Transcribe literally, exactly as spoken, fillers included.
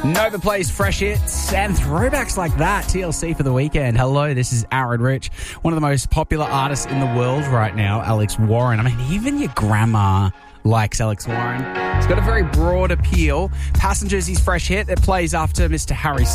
Nova plays fresh hits and throwbacks like that. T L C for the weekend. Hello, this is Aaron Rich, one of the most popular artists in the world right now, Alex Warren. I mean, even your grandma likes Alex Warren. He's got a very broad appeal. Passengers, his fresh hit that plays after Mister Harry